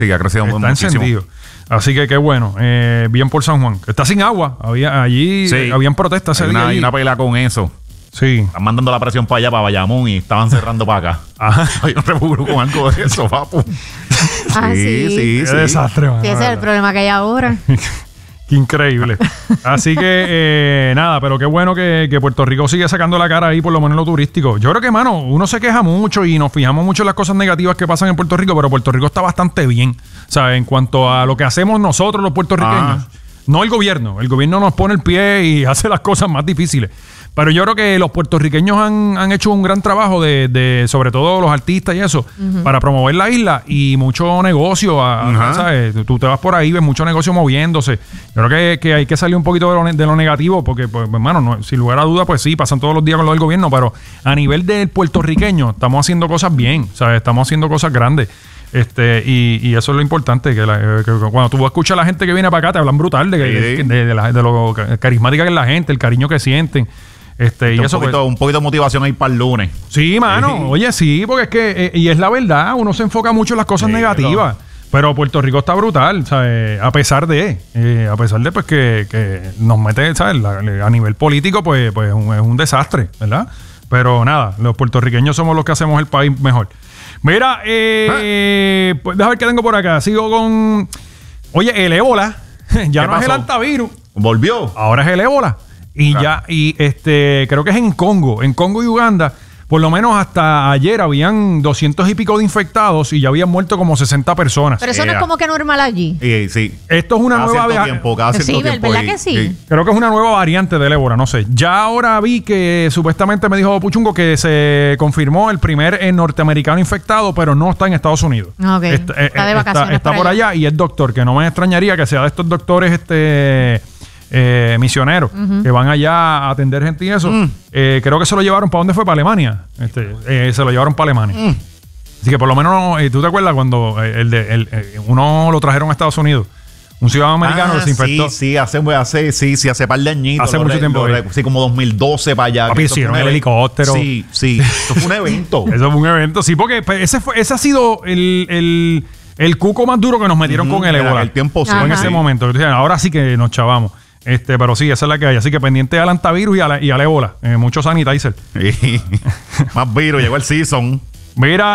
Sí, ha crecido está muchísimo. encendido. Así que qué bueno. Bien por San Juan. Está sin agua. Habían protestas. Hay una pelea con eso. Sí. Están mandando la presión para allá, para Bayamón, y estaban cerrando para acá. Ajá. Hay un revuelo con algo de eso, papu. Qué desastre, man. Sí, ese es el problema que hay ahora. Qué increíble. Así que, nada, pero qué bueno que Puerto Rico sigue sacando la cara ahí, por lo menos en lo turístico. Yo creo que, mano, uno se queja mucho y nos fijamos mucho en las cosas negativas que pasan en Puerto Rico, pero Puerto Rico está bastante bien, ¿sabes? En cuanto a lo que hacemos nosotros, los puertorriqueños. No el gobierno. El gobierno nos pone el pie y hace las cosas más difíciles. Pero yo creo que los puertorriqueños han hecho un gran trabajo de sobre todo los artistas y eso, para promover la isla y mucho negocio. ¿Sabes? Tú te vas por ahí, ves mucho negocio moviéndose. Yo creo que hay que salir un poquito de lo negativo, porque, pues, hermano, sin lugar a duda, pues sí, pasan todos los días con lo del gobierno, pero a nivel del puertorriqueño estamos haciendo cosas bien, ¿sabes? Estamos haciendo cosas grandes. Y eso es lo importante, que cuando tú escuchas a la gente que viene para acá, te hablan brutal de lo carismática que es la gente, el cariño que sienten. Y eso, un poquito de motivación ahí para el lunes. Sí, mano. Oye, sí, porque es que, y es la verdad, uno se enfoca mucho en las cosas negativas. Pero Puerto Rico está brutal, ¿sabes? A pesar de pues que nos mete, ¿sabes? A nivel político, pues es un desastre, ¿verdad? Pero nada, los puertorriqueños somos los que hacemos el país mejor. Mira, pues déjame ver qué tengo por acá. Sigo con... Oye, el ébola. Ya no es el antivirus. ¿Volvió? Ahora es el ébola. Y creo que es en Congo y Uganda, por lo menos hasta ayer habían 200 y pico de infectados y ya habían muerto como 60 personas. Pero eso no es como que normal allí. Sí. Esto es una nueva variante. Sí, ¿verdad que sí? Creo que es una nueva variante del ébola, no sé. Ya ahora vi que supuestamente me dijo Puchungo que se confirmó el primer norteamericano infectado, pero no está en Estados Unidos. Okay. Está de vacaciones. Está por allá y es doctor, que no me extrañaría que sea de estos doctores misioneros que van allá a atender gente y eso. Creo que se lo llevaron. ¿Para dónde fue? Para Alemania. Se lo llevaron para Alemania. Así que por lo menos, ¿tú te acuerdas cuando uno lo trajeron a Estados Unidos? Un ciudadano americano que se infectó. Sí, hace par de añitos. Hace mucho tiempo. Sí, como 2012 para allá. Papi, hicieron el helicóptero. Sí. Eso fue un evento. Eso fue un evento. Sí, porque ese ha sido el cuco más duro que nos metieron con el ébola. El tiempo sí. En ese momento. Ahora sí que nos chavamos. Pero sí, esa es la que hay. Así que pendiente al antivirus y al ébola. Mucho sanitizer. Más virus, llegó el season. Mira,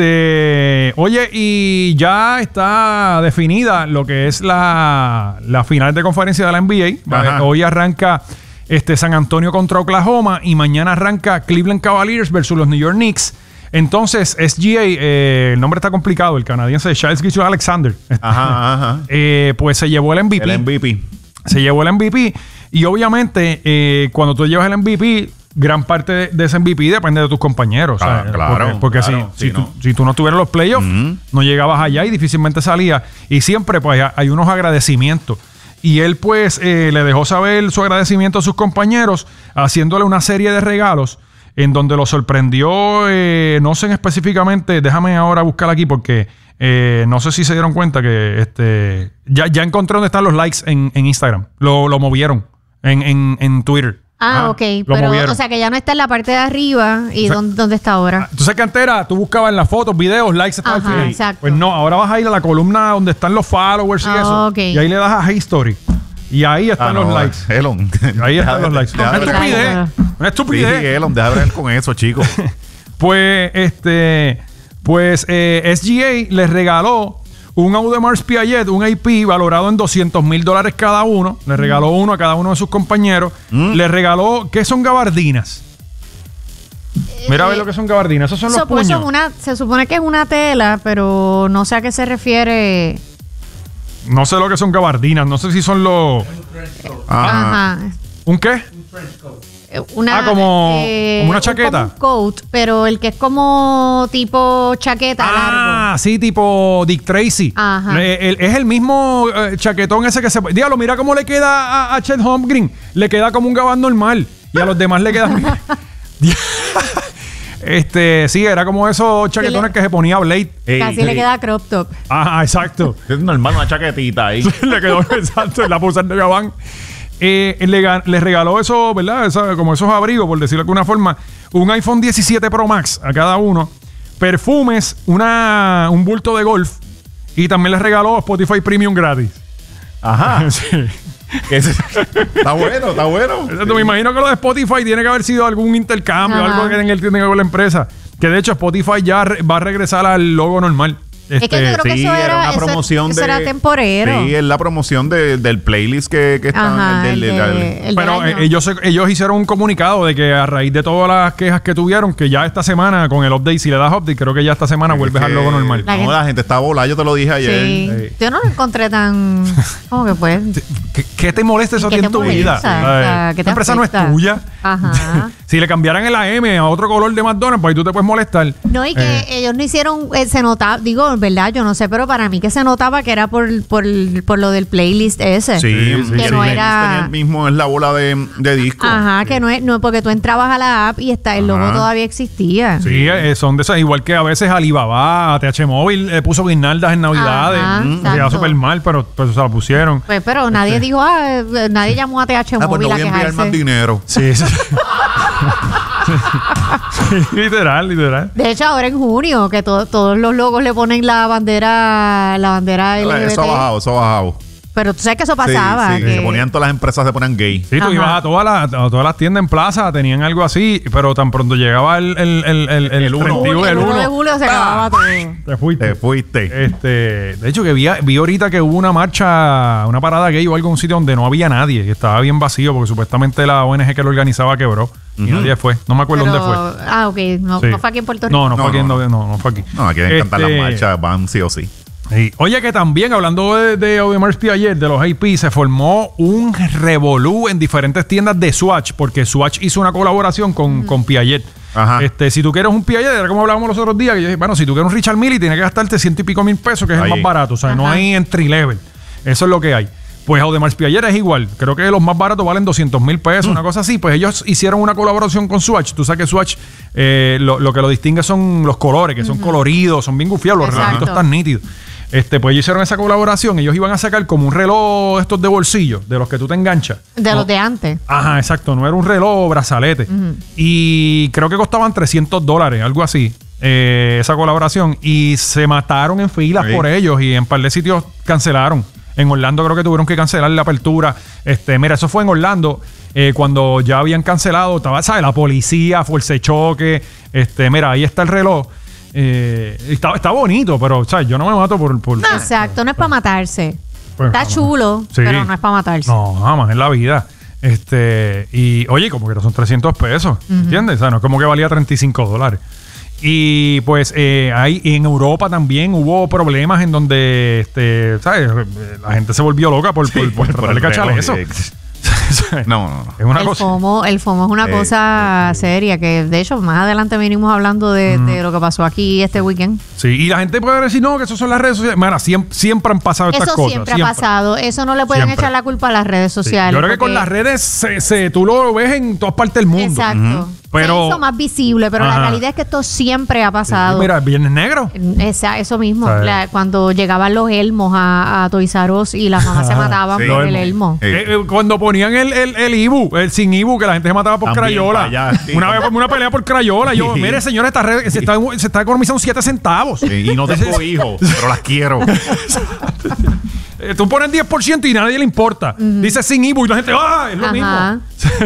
oye, y ya está definida lo que es la final de conferencia de la NBA. Hoy arranca San Antonio contra Oklahoma y mañana arranca Cleveland Cavaliers versus los New York Knicks. Entonces, SGA, el nombre está complicado, el canadiense Shai Gilgeous-Alexander, pues se llevó el MVP. Se llevó el MVP y obviamente cuando tú llevas el MVP, gran parte de ese MVP depende de tus compañeros. Claro. Porque si tú no estuvieras en los playoffs, no llegabas allá y difícilmente salías. Y siempre pues hay unos agradecimientos. Y él pues le dejó saber su agradecimiento a sus compañeros haciéndole una serie de regalos en donde lo sorprendió, no sé específicamente, déjame ahora buscar aquí porque... no sé si se dieron cuenta que ya encontré dónde están los likes en Instagram. Lo movieron en Twitter. Ok. Pero, o sea, que ya no está en la parte de arriba. ¿Y dónde está ahora? Tú sabes que antes tú buscabas en las fotos, videos, likes, estaba al final. Exacto. Pues no, ahora vas a ir a la columna donde están los followers y eso. Okay. Y ahí le das a History. Y ahí están los likes. Elon. Ahí están los likes. Una estupidez. Sí, Elon, deja de ver con eso, chicos. Pues, SGA les regaló un Audemars Piguet, un AP valorado en $200,000 cada uno. Le regaló uno a cada uno de sus compañeros. Le regaló, ¿qué son gabardinas? Mira a ver lo que son gabardinas. Esos son los puños. Se supone que es una tela, pero no sé a qué se refiere. No sé lo que son gabardinas. No sé si son los... ¿Un qué? Un trench coat. Como una chaqueta. Como un coat, pero el que es como tipo chaqueta largo. Sí, tipo Dick Tracy. Es el mismo chaquetón ese que se... Dígalo, mira cómo le queda a Chet Holmgren. Le queda como un gabán normal. Y a los demás le queda... sí, era como esos chaquetones que se ponía Blade. Casi le queda crop top. Exacto. Es normal, una chaquetita ahí. Le quedó exacto, la pulsar de gabán. Les regaló eso, ¿verdad? Como esos abrigos, por decirlo de alguna forma. Un iPhone 17 Pro Max a cada uno. Perfumes, un bulto de golf Y también les regaló Spotify Premium gratis. Ajá. Sí. Está bueno, está bueno. Exacto, me imagino que lo de Spotify tiene que haber sido algún intercambio, Ajá. algo que tiene que ver con la empresa. Que de hecho Spotify ya va a regresar al logo normal. Es que yo creo que Sí, eso era una promoción eso era temporero. Sí, es la promoción del playlist que está. Ajá, el del- Pero del año. ellos hicieron un comunicado de que a raíz de todas las quejas que tuvieron, que ya esta semana con el update, si le das update, creo que ya esta semana vuelves al logo normal. La gente está volada, yo te lo dije ayer. Sí. Yo no lo encontré tan... ¿Cómo que pues? ¿Qué te molesta eso a ti ¿Qué en te tu vida? molesta? O sea, ¿qué te Esta empresa no es afecta? tuya. Ajá. Si le cambiaran el AM a otro color de McDonald's, pues ahí tú te puedes molestar. No, y que ellos no hicieron, se notaba, digo, verdad, yo no sé, pero para mí que se notaba que era por lo del playlist ese. Sí, que no era... tenía el mismo, es la bola de disco. Ajá, que no es porque tú entrabas a la app y el logo Ajá. todavía existía. Sí, son de esas, igual que a veces Alibaba, TH Móvil puso guirnaldas en Navidades. Ajá, Se veía exacto. súper mal, pero pues se la pusieron. Pues, pero nadie dijo, nadie llamó a TH Ah, pues Móvil no a voy a enviar más quejarse. dinero. Sí, sí. Sí, literal. De hecho, ahora en junio, que todos los logos le ponen la bandera LGBT. Eso ha bajado. Pero tú sabes que eso pasaba. Sí, que- se ponían todas las empresas, se ponían gay. Sí, tú Ajá. ibas a todas las tiendas en plaza, tenían algo así, pero tan pronto llegaba el 31 el del 1 de 1, julio se acababa todo. te fuiste. Te fuiste. De hecho, que vi ahorita que hubo una marcha, una parada gay o algo en un sitio donde no había nadie, que estaba bien vacío, porque supuestamente la ONG que lo organizaba quebró y nadie fue. No me acuerdo Pero- dónde fue. Ah, ok. No, Sí. no fue aquí en Puerto Rico. No fue aquí. No. No fue aquí. No, aquí deben cantar las marchas, van sí o sí. Sí. Oye, que también, hablando de Audemars Piguet, de los AP, se formó un revolú en diferentes tiendas de Swatch, porque Swatch hizo una colaboración con Piaget. Ajá. Si tú quieres un Piaget, era como hablábamos los otros días, que yo dije, bueno, si tú quieres un Richard Mille, tienes que gastarte 100 y pico mil pesos, que es el Ahí. más barato. O sea, no Ajá. hay entry level. Eso es lo que hay. Pues Audemars Piguet es igual. Creo que los más baratos valen 200 mil pesos, una cosa así. Pues ellos hicieron una colaboración con Swatch. Tú sabes que Swatch lo que lo distingue son los colores, que son coloridos, son bien gufiados, los Exacto. relojitos están nítidos. Pues ellos hicieron esa colaboración. Ellos iban a sacar como un reloj estos de bolsillo, de los que tú te enganchas. De No. los de antes. Ajá, exacto. No era un reloj brazalete. Y creo que costaban $300, algo así, esa colaboración. Y se mataron en filas Sí. por ellos y en un par de sitios cancelaron. En Orlando creo que tuvieron que cancelar la apertura. Mira, eso fue en Orlando. Cuando ya habían cancelado, estaba, ¿sabes? La policía, fuerza de choque. Mira, ahí está el reloj. Está bonito, pero, ¿sabes? Yo no me mato por Exacto, no es para matarse. Pues, Está jamás. chulo, Sí. pero no es para matarse. No, jamás en la vida. Y oye, como que son 300 pesos, ¿entiendes? O sea, no es como que valía $35. Y pues en Europa también hubo problemas en donde, ¿sabes? La gente se volvió loca por tratar de cachar reloj, eso. No. Es una El cosa. FOMO es una cosa seria, que de hecho más adelante venimos hablando de lo que pasó aquí este weekend. Sí, y la gente puede decir, no, que eso son las redes sociales. Mira, siempre han pasado estas Eso cosas. siempre ha pasado. Eso no le pueden Siempre. echar la culpa a las redes Sí. sociales. Yo creo que con porque- las redes tú lo ves en todas partes del mundo. Exacto. Pero- Se hizo más visible, pero Ajá. la realidad es que esto siempre ha pasado. Mira, Viernes Negro. Eso mismo. Sí. Cuando llegaban los elmos a Toys R Us y las mamás se mataban Sí. por el elmo. Cuando ponían el Ibu, el sin Ibu, que la gente se mataba por También Crayola. para allá, sí. Una vez una pelea por Crayola. Y yo, Sí. mire, señora, se está economizando 7 centavos. Y no tengo hijos, pero las quiero. Tú pones 10% y a nadie le importa. Dice sin Ibu y la gente, ¡ah! Es lo Ajá. mismo.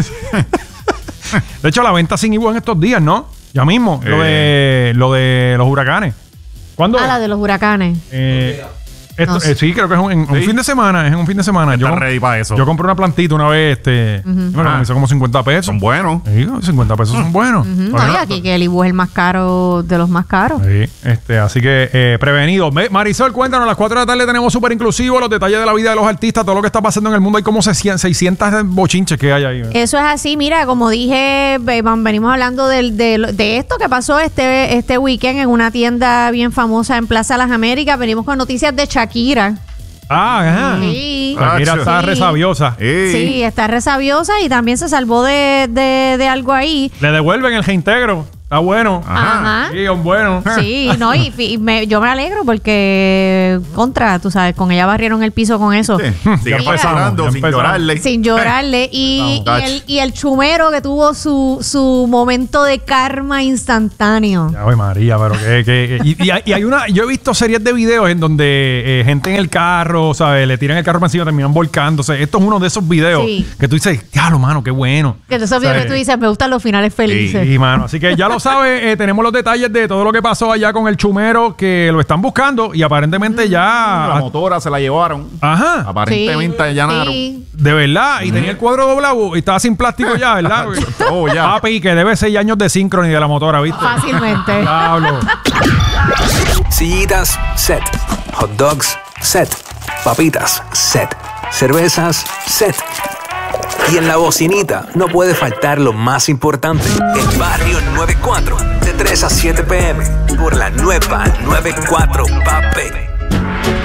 De hecho, la venta sin Ibu en estos días, ¿no? Ya mismo. Lo de los huracanes. ¿Cuándo? La de los huracanes. No sé. Sí, creo que es un fin de semana. Es en un fin de semana. Está ready para eso. Yo compré una plantita una vez. Bueno, me hizo como 50 pesos. Son buenos. Sí, 50 pesos son buenos. No, y aquí que el Ibu es el más caro de los más caros. Sí, así que prevenido. Marisol, cuéntanos, a las 4 de la tarde tenemos súper inclusivo, los detalles de la vida de los artistas, todo lo que está pasando en el mundo. Hay como 600 bochinches que hay ahí. Eso es así, mira, como dije, venimos hablando de esto que pasó este weekend en una tienda bien famosa en Plaza Las Américas. Venimos con noticias de Shakira. Ajá. Sí. Shakira está Sí. resabiosa. Sí, está resabiosa y también se salvó de algo ahí. Le devuelven el reintegro. Está bueno. Ajá. Sí, es bueno. Sí, no, yo me alegro porque tú sabes, con ella barrieron el piso con eso. Sí. Sigue Mira. pasando Ya sin empezamos. llorarle. Sin llorarle. Y el chumero que tuvo su momento de karma instantáneo. Ay, María, pero y hay yo he visto series de videos en donde gente en el carro, ¿sabes? Le tiran el carro para encima, terminan volcándose. Esto es uno de esos videos que tú dices, diablo, mano, qué bueno. Que esos videos que tú dices, me gustan los finales felices. Sí, mano. Así que ya lo sabes, tenemos los detalles de todo lo que pasó allá con el chumero, que lo están buscando y aparentemente ya... La motora se la llevaron. Ajá. Aparentemente allanaron. Sí. De verdad. Y tenía el cuadro doblado y estaba sin plástico ya, ¿verdad? Oh, ya. Papi, que debe 6 años de síncroni de la motora, ¿viste? Fácilmente. Diablo. Sillitas, set. Hot dogs, set. Papitas, set. Cervezas, set. Y en la bocinita no puede faltar lo más importante. El Barrio 94, de 3 a 7 p.m. por la nueva 94 Pape.